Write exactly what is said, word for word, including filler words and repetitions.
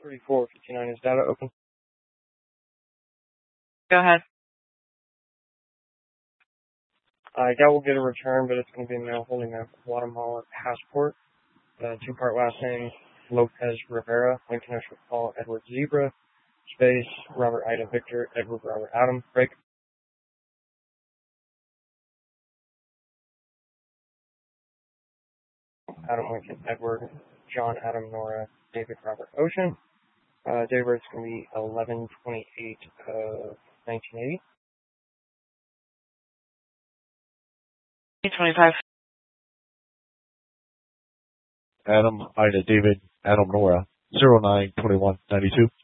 thirty-four fifty-nine is data open. Go ahead. I doubt we'll get a return, but it's going to be a male holding a Guatemala passport. Uh, two-part last name, Lopez Rivera. Lincoln Ocean Paul Edward Zebra. Space, Robert Ida Victor, Edward Robert Adam. Break. Adam Lincoln Edward, John Adam Nora, David Robert Ocean. Uh, date of birth is going to be eleven twenty-eight of nineteen eighty. twenty-five. Adam Ida David Adam Nora zero nine twenty one ninety two.